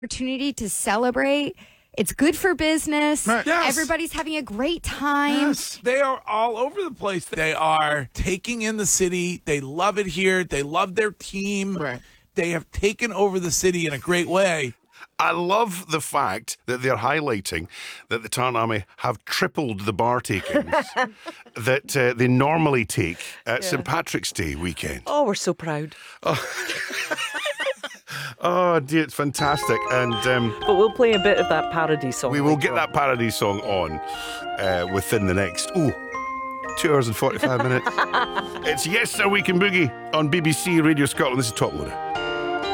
opportunity to celebrate. It's good for business. Right. Yes. Everybody's having a great time. Yes. They are all over the place. They are taking in the city. They love it here. They love their team. Right. They have taken over the city in a great way. I love the fact that they're highlighting that the Tartan Army have tripled the bar takings that they normally take at St. Patrick's Day weekend. Oh, we're so proud. Oh, dear, it's fantastic. And But we'll play a bit of that parody song. we will later get that parody song on within the next, 2 hours and 45 minutes. It's Yes Sir We Can Boogie on BBC Radio Scotland. This is Top Loader.